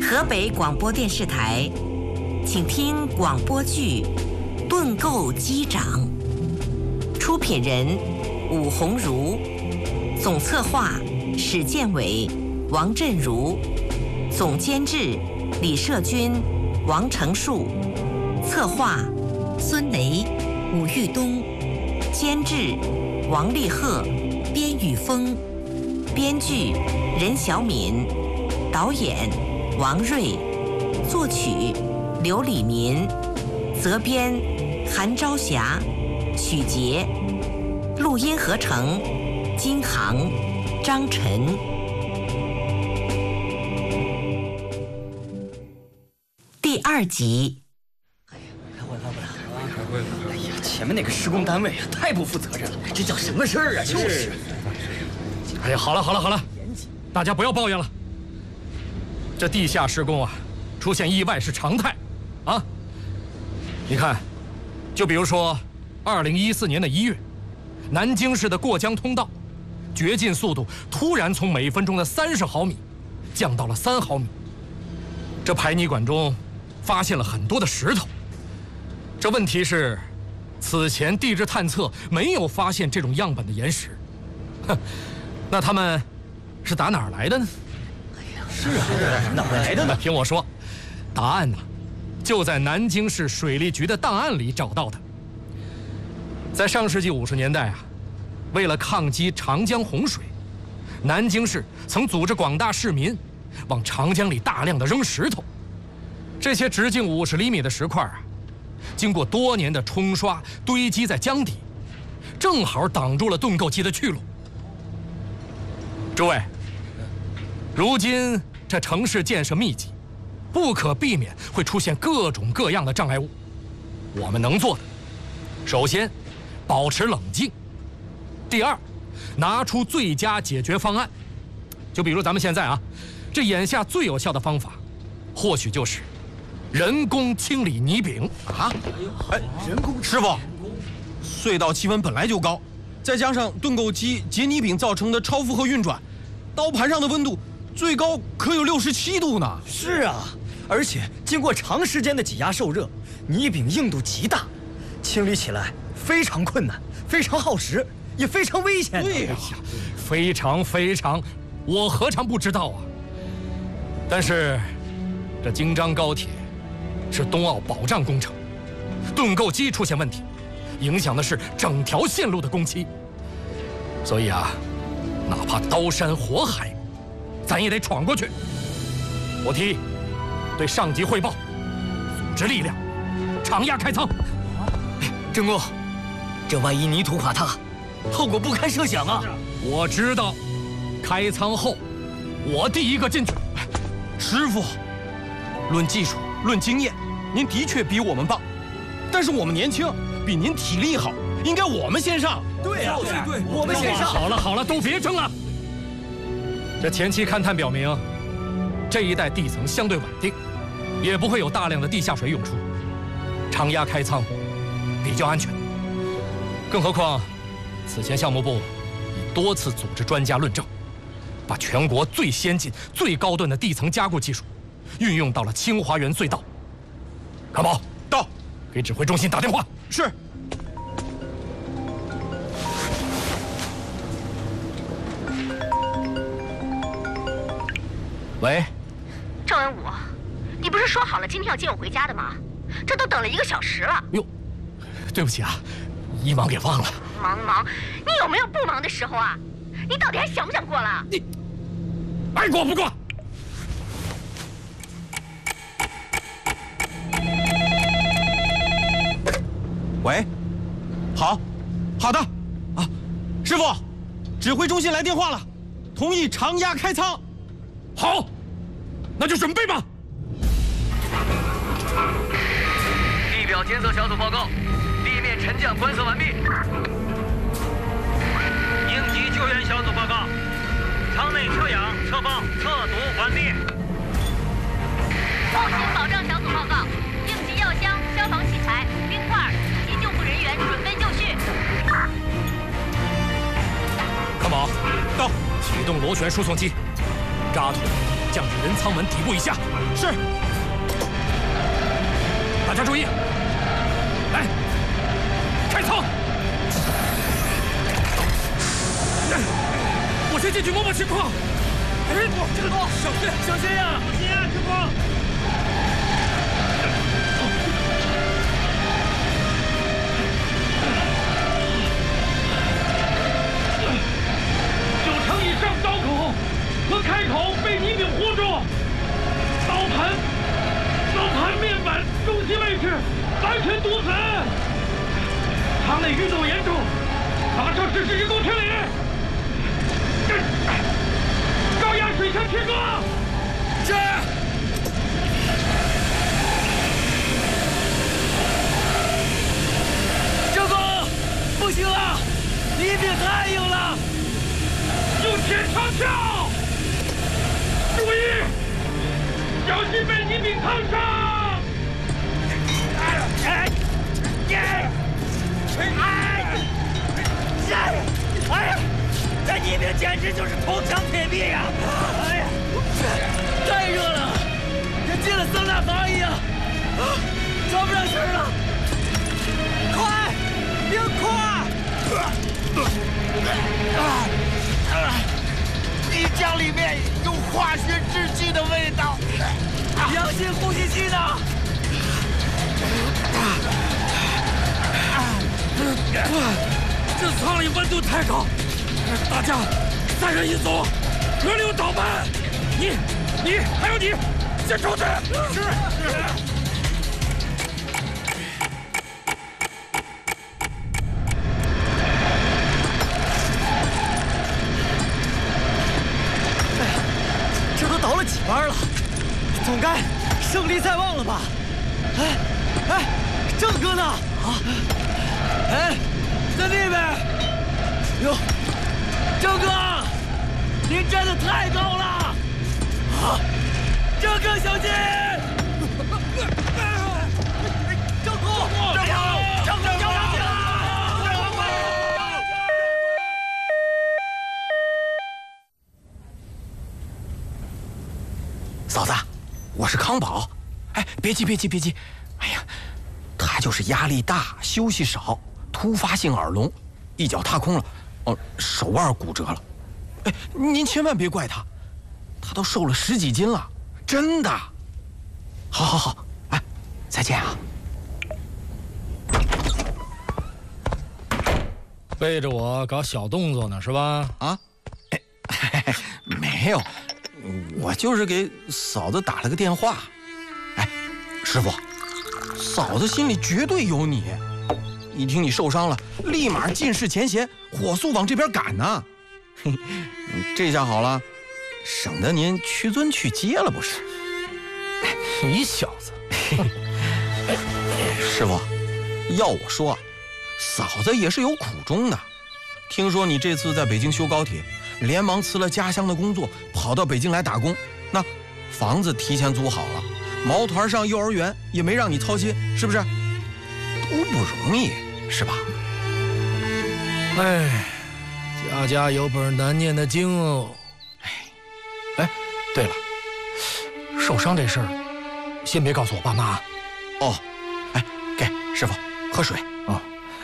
河北广播电视台，请听广播剧《盾构机长》，出品人武鸿儒，总策划史建伟、王振如，总监制李社军、王成树，策划孙雷、武玉东，监制王立鹤、边宇峰，编剧任小敏，导演王瑞，作曲刘礼民，责编韩朝霞，曲杰，录音合成金航、张晨。第2集。 哎呀，前面那个施工单位啊，太不负责任了，这叫什么事儿啊？就是。 哎呀，好了，大家不要抱怨了。这地下施工啊，出现意外是常态，啊。你看，就比如说，2014年的1月，南京市的过江通道，掘进速度突然从每分钟的30毫米，降到了3毫米。这排泥管中发现了很多的石头。这问题是，此前地质探测没有发现这种样本的岩石。哼，那他们是打哪儿来的呢？ 是啊，哪儿来的呢？ 听我说，答案呢，就在南京市水利局的档案里找到的。在上世纪50年代啊，为了抗击长江洪水，南京市曾组织广大市民往长江里大量的扔石头。这些直径50厘米的石块啊，经过多年的冲刷堆积在江底，正好挡住了盾构机的去路。诸位，如今这城市建设密集，不可避免会出现各种各样的障碍物。我们能做的，首先，保持冷静；第二，拿出最佳解决方案。就比如咱们现在啊，这眼下最有效的方法，或许就是人工清理泥柄啊！ 哎，人工师傅，隧道气温本来就高，再加上盾构机结泥柄造成的超负荷运转，刀盘上的温度最高可有67度呢。 是啊，而且经过长时间的挤压受热，泥柄硬度极大，清理起来非常困难，非常耗时，也非常危险。 对呀， 非常，我何尝不知道啊！但是，这京张高铁是冬奥保障工程，盾构机出现问题，影响的是整条线路的工期。所以啊，哪怕刀山火海，咱也得闯过去。我提议对上级汇报，组织力量，长压开仓。 郑工，这万一泥土垮塌，后果不堪设想啊！ 我知道，开仓后，我第一个进去。 师傅，论技术，论经验，您的确比我们棒，但是我们年轻，比您体力好，应该我们先上。 对呀，对，我们先上。 好了，都别争了。这前期勘探表明，这一带地层相对稳定，也不会有大量的地下水涌出，长压开仓比较安全。更何况，此前项目部已多次组织专家论证，把全国最先进、最高端的地层加固技术运用到了清华园隧道。康宝， 到， 给指挥中心打电话。 是。 喂， 郑文武，你不是说好了今天要接我回家的吗？这都等了1个小时了。 哟，对不起啊，一忙给忘了。 忙，你有没有不忙的时候啊？你到底还想不想过了？ 你爱过不过？ 喂，好的，啊，师傅，指挥中心来电话了，同意长压开仓。 好，那就准备吧。 地表监测小组报告，地面沉降观测完毕。应急救援小组报告，舱内测氧、测报、测读完毕。 后勤保障小组报告，应急药箱、消防器材、冰块及救护人员准备就绪。 康宝， 到， 启动螺旋输送机，渣土、 将至人舱门底部以下。 是。 大家注意，来，开舱。我先进去摸摸情况。哎，这个多，小心，小心呀！小心啊，情况。 9成以上刀口和开口被泥饼糊住，刀盘面板中心位置完全堵死，舱内运动严重，马上实施人工清理。高压水枪切割。是。 郑工，不行了，泥饼太硬了， 用铁长鞘。注意，小心被泥饼烫伤。 哎呀，这泥饼简直就是铜墙铁壁呀！哎呀，太热了，跟进了桑拿房一样，喘不上气了。快，冰块！泥浆里面有化学制剂的味道，氧气呼吸器呢？ 这舱里温度太高，大家3人一组，轮流倒班。你还有你，先出去。是。 这都倒了几班了，总该胜利在望了吧？哎，郑哥呢？啊，哎，在那边。哟，郑哥，您站得太高了！啊，郑哥小心！郑哥，交上去了！ 嫂子，我是康宝。哎，别急。哎呀，他就是压力大，休息少，突发性耳聋，一脚踏空了，手腕骨折了。哎，您千万别怪他，他都瘦了10几斤了，真的。好，哎，再见啊。 背着我搞小动作呢是吧？ 啊，没有，我就是给嫂子打了个电话。哎，师傅，嫂子心里绝对有你，一听你受伤了，立马尽释前嫌，火速往这边赶呢。这下好了，省得您屈尊去接了不是？ 你小子， 师傅，要我说，嫂子也是有苦衷的。听说你这次在北京修高铁，连忙辞了家乡的工作，跑到北京来打工。那房子提前租好了，毛团上幼儿园也没让你操心，是不是？都不容易，是吧？ 哎，家有本难念的经哦。哎，对了，受伤这事儿，先别告诉我爸妈。 哦，哎，给师傅喝水啊。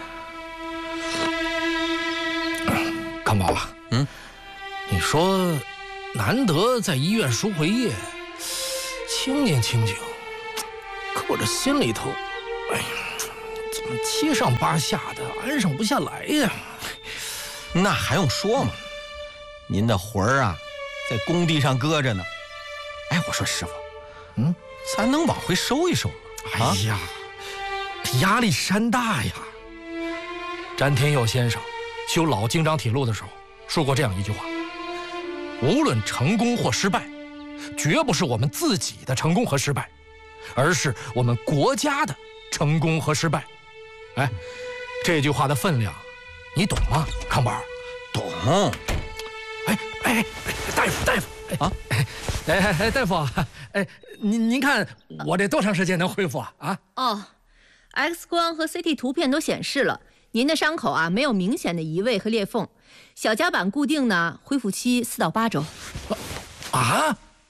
康宝啊，你说难得在医院赎回夜，清静，可我这心里头，哎呀，怎么七上八下的，安上不下来呀？ 那还用说吗？您的魂儿啊，在工地上搁着呢。哎，我说师傅，咱能往回收一收吗？ 哎呀，这压力山大呀！詹天佑先生修老京张铁路的时候说过这样一句话：无论成功或失败，绝不是我们自己的成功和失败，而是我们国家的成功和失败。哎，这句话的分量，你懂吗，康宝？ 懂。 哎，大夫啊！大夫，哎，您看我这多长时间能恢复啊？ 哦 ，X 光和 CT 图片都显示了，您的伤口啊没有明显的移位和裂缝，小夹板固定呢，恢复期4到8周。 啊？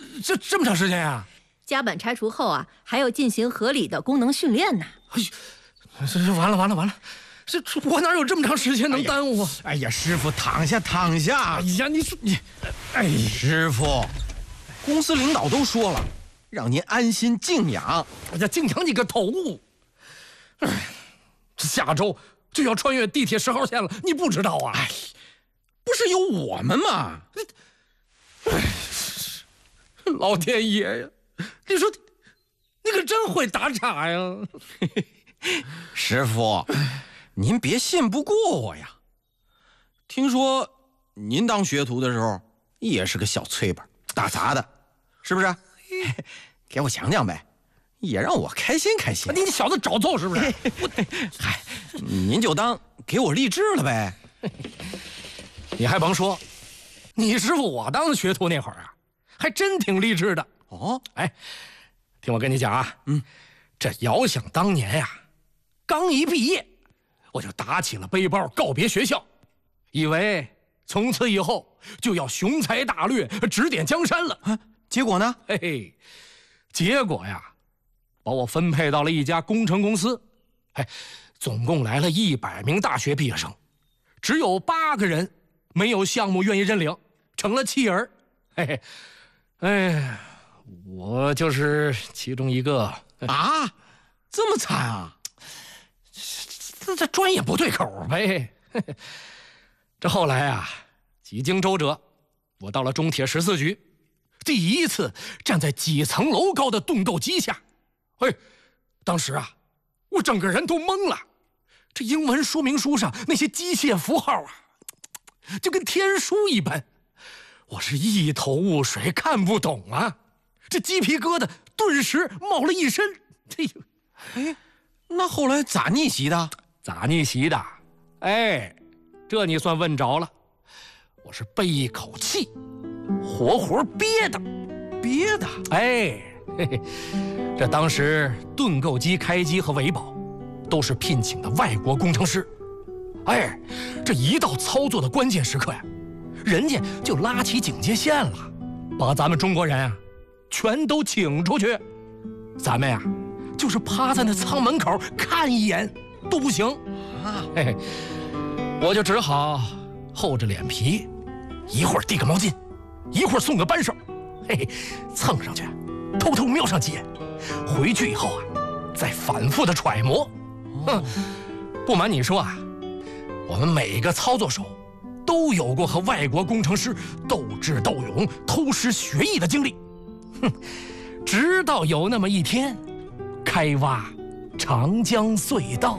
这么长时间呀？ 夹板拆除后啊，还要进行合理的功能训练呢。 哎呦，这完了！这我哪有这么长时间能耽误啊？ 哎呀，师傅躺下。 哎呀，你说你，哎， 师傅，公司领导都说了，让您安心静养。 哎呀，静养你个头！哎，下周就要穿越地铁10号线了，你不知道啊？ 哎，不是有我们吗？ 哎，老天爷呀！你说你可真会打岔呀！ 师傅，您别信不过我呀。听说您当学徒的时候也是个小脆本打杂的，是不是？给我讲讲呗，也让我开心开心。 你小子找揍是不是？ 嗨，您就当给我励志了呗。 你还甭说，你师傅我当学徒那会儿啊，还真挺励志的。 哦， 哎，听我跟你讲啊，这遥想当年呀，刚一毕业，我就打起了背包告别学校，以为从此以后就要雄才大略，指点江山了。 结果呢？ 嘿嘿，结果呀，把我分配到了一家工程公司。哎，总共来了100名大学毕业生，只有8个人没有项目愿意认领，成了弃儿。嘿嘿，哎，我就是其中一个。 啊，这么惨啊！ 这专业不对口呗。这后来啊，几经周折，我到了中铁14局，第一次站在几层楼高的盾构机下。哎，当时啊，我整个人都懵了。这英文说明书上那些机械符号啊，就跟天书一般，我是一头雾水，看不懂啊。这鸡皮疙瘩顿时冒了一身。 哎，那后来咋逆袭的？ 咋逆袭的？哎，这你算问着了。我是背一口气，活活憋的。哎，嘿嘿，这当时盾构机开机和维保都是聘请的外国工程师。哎，这一到操作的关键时刻呀，人家就拉起警戒线了，把咱们中国人啊全都请出去。咱们呀，就是趴在那舱门口看一眼都不行啊！嘿嘿，我就只好厚着脸皮，一会儿递个毛巾，一会儿送个扳手，嘿嘿，蹭上去，偷偷瞄上几眼，回去以后啊，再反复的揣摩。不瞒你说啊，我们每个操作手都有过和外国工程师斗智斗勇、偷师学艺的经历。直到有那么一天，开挖长江隧道。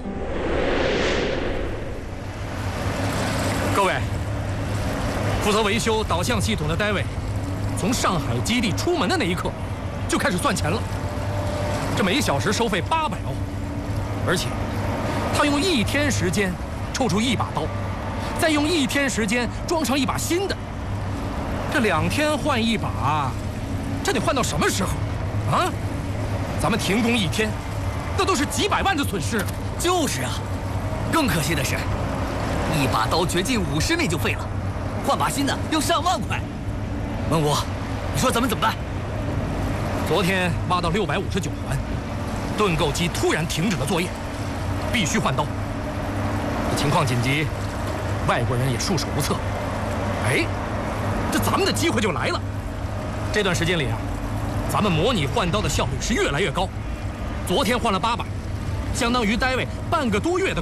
各位，负责维修导向系统的David，从上海基地出门的那一刻，就开始算钱了。这每小时收费800欧，而且他用1天时间抽出1把刀，再用1天时间装上1把新的。这2天换1把，这得换到什么时候？啊，咱们停工1天，那都是几百万的损失。 就是啊，更可惜的是，1把刀掘进50米就废了，换把新的要上万块。问我，你说咱们怎么办？ 昨天挖到659环，盾构机突然停止了作业，必须换刀。情况紧急，外国人也束手无策。哎，这咱们的机会就来了。这段时间里啊，咱们模拟换刀的效率是越来越高。昨天换了8把，相当于单位半个多月的